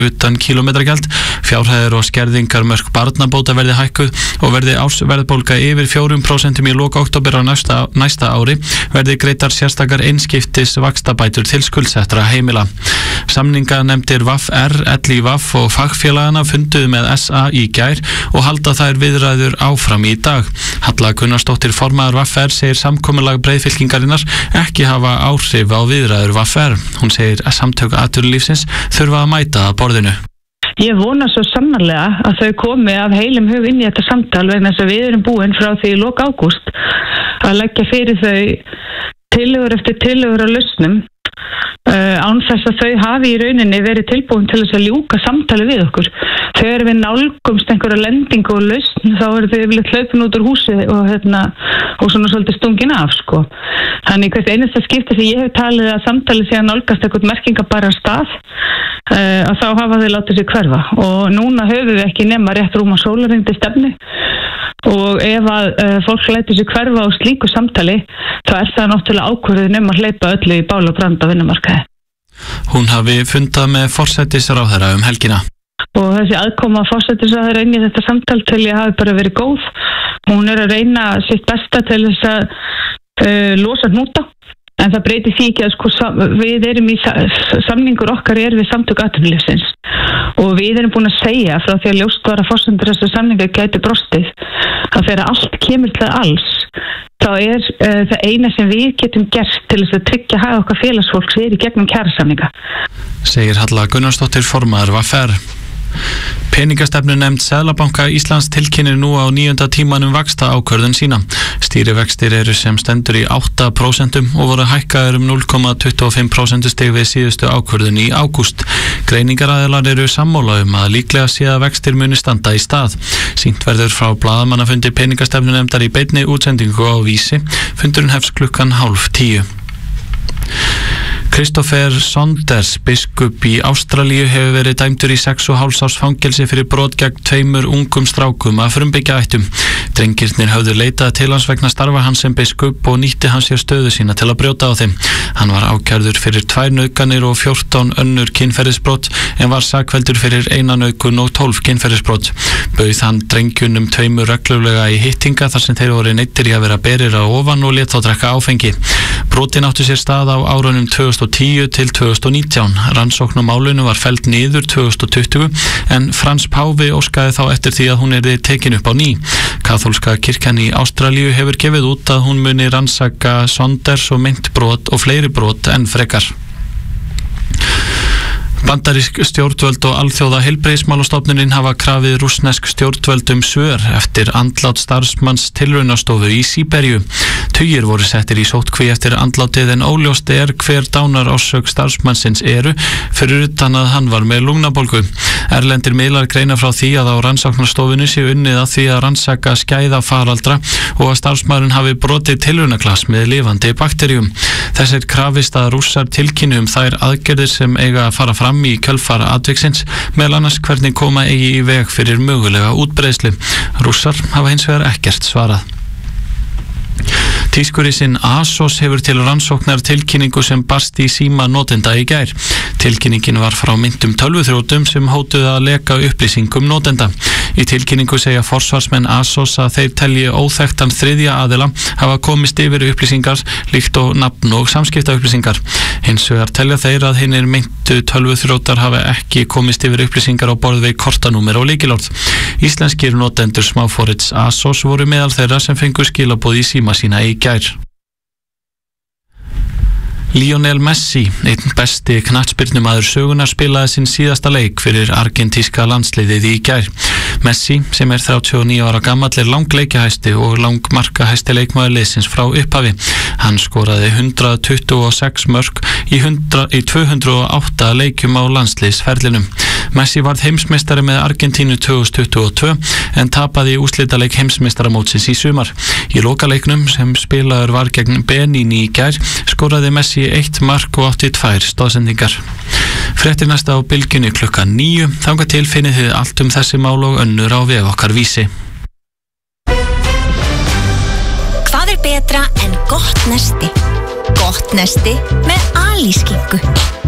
utan kílómetragjald. Fjárhæðir og skerðingarmörk barnabóta verði hækkuð og verði ársverðbólga yfir 4% í lok október á næsta ári verði greiddar sérstakar einskiptis vaxtabætur til skuldsettra heimila. Samninganefndir VAFR, LÍVAF og fagfélagana funduðu með SA í gær og halda þær viðræður áfram í dag. Halla Gunnarsdóttir formaður VAFR segir samkomulag breiðfylkingarinnar ekki hafa áhrif á viðræður VAFR. Hún segir að samtök atvinnulífsins þurfa að mæta að borðinu. Ég vona svo sannarlega að þau komi af heilum hug inn í þetta samtal vegna þess að við erum búin frá því í lok ágúst að leggja fyrir þau tillögur eftir tillögur á lausnum án þess að þau hafi í rauninni verið tilbúin til þess að ljúka samtali við okkur. Þegar við nálgumst einhverja lendingu og lausn þá eru þau yfirleitt hlaupin út úr húsi og svona svolítið stungin af sko. Þannig hvert einasta skipti sem ég hef talið að samtali sé að nálgast eitthvað merkingabæran stað að þá hafa þau látið sig hverfa og núna höfum við ekki nema rétt rúma sólarhring til stefnu og ef að fólk lætur sig hverfa á slíku samtali þá er það náttúrulega ákvörðun að hleypa öllu í bál og brand á vinnumarkaði. Hún hafi fundað með forsætisráðherra helgina. Og þessi aðkoma forsætisráðherra inn í þetta samtal til ég hafi bara verið góð. Hún er að reyna sitt besta til þess að losa hnúta. En það breytir því ekki að við erum í samningur okkar við samtök atvinnulífsins og við erum búin að segja frá því að ljóst var að forsendur þessar samningar gæti brostið að þegar allt kemur til alls þá er það eina sem við getum gert til þess að tryggja hag okkar félagsfólks í gegnum kjarasamninga. Segir Halla Gunnarsdóttir formaður VAFR. Peningastefnunefnd Seðlabanka Íslands tilkynnir nú á 9. tímanum vaxtaákvörðun sína. Stýrivextir eru sem stendur í 8% og voru hækkaðir 0,25% stig við síðustu ákvörðun í ágúst. Greiningaraðilar eru sammála að líklega sé að vextir muni standa í stað. Sýnt verður frá blaðamannafundi peningastefnunefndar í beinni útsendingu á Vísi. Fundurinn hefst klukkan 9:30. Christopher Saunders, biskup í Ástralíu, hefur verið dæmdur í 6,5 árs fangelsi fyrir brot gegn 2 ungum strákum af frumbyggjaættum. Drengirnir höfðu leitað til hans vegna starfa hans sem biskup og nýtti hann sér stöðu sína til að brjóta á þeim. Hann var ákærður fyrir 2 nauðganir og 14 önnur kynferðisbrot en var sakfelldur fyrir 1 nauðgun og 12 kynferðisbrot. Bauð hann drengjunum 2 reglulega í hittinga þar sem þeir voru neyddir í að vera berir á ofan og lét þá drekka áfengi. Brotin áttu sér stað á árunum 2010 til 2019. Rannsókn á málinu var felld niður 2020 en Frans Páfi óskaði þá eftir því að hún yrði tekin upp á ný. Kaþólska kirkjan í Ástralíu hefur gefið út að hún muni rannsaka Saunders og meint brot og fleiri brot en frekar. Bandarísk stjórnvöld og alþjóða heilbrigðismálastofnunin hafa krafið rússnesk stjórnvöld svör eftir andlát starfsmanns tilraunastofu í Síberíu. Tugir voru settir í sóttkví eftir andlátið en óljóst hver dánarorsök starfsmannsins eru fyrir utan að hann var með lungnabólgu. Erlendir miðlar greina frá því að á rannsóknarstofunni sé unnið að því að rannsaka skæðafaraldra og að starfsmaðurinn hafi brotið tilraunaglas með lifandi bakteríum. Þessir krafist að Rússar tilkynni þær aðgerðir sem eiga að fara fram í kjölfar atviksins, meðal annars hvernig koma eigi í veg fyrir mögulega útbreiðslu. Rússar hafa hins vegar ekkert svarað. Tískurisinn ASOS hefur til rannsóknar tilkynningu sem barst í síma notenda í gær. Tilkynningin var frá meintum tölvuþrjótum sem hótuðu að leka upplýsingum notenda. Í tilkynningu segja forsvarsmenn ASOS að þeir telji óþekktan þriðja aðila hafa komist yfir upplýsingar líkt og nafn og samskiptaupplýsingar. Hins vegar telja þeir að hinir meintu tölvuþrjótar hafa ekki komist yfir upplýsingar á borð við kortanúmer og lykilorð. Íslenskir notendur smáforrits ASOS voru meðal þeirra sem fengu skilaboð í síma sína í gær. Lionel Messi, einn besti knattspyrnumaður sögunnar, spilaði sinn síðasta leik fyrir argentíska landsliðið í gær. Messi, sem er 39 ára gamall, er langleikjahæsti og langmarkahæsti leikmaður liðsins frá upphafi. Hann skoraði 126 mörk í 208 leikjum á landsliðsferlinum. Messi varð heimsmeistari með Argentínu 2022 en tapaði úrslitaleik heimsmeistaramótsins í sumar. Í lokaleiknum sem spilaður var gegn Benín í gær skoraði Messi 1 mark og 82 stoðsendingar. Fréttir næsta á Bylgjunni klukkan 9. Þangað til finnið þið allt þessi mál og önnur á vef okkar Vísi. Hvað er betra en gott nesti? Gott nesti með alískinku.